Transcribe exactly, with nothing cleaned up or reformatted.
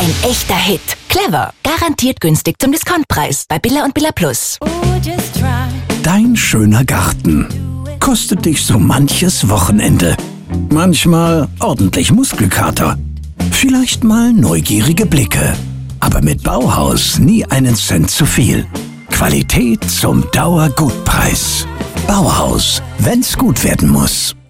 Ein echter Hit. Clever. Garantiert günstig zum Discountpreis bei Billa und Billa Plus. Dein schöner Garten kostet dich so manches Wochenende. Manchmal ordentlich Muskelkater. Vielleicht mal neugierige Blicke. Aber mit Bauhaus nie einen Cent zu viel. Qualität zum Dauergutpreis. Bauhaus, wenn's gut werden muss.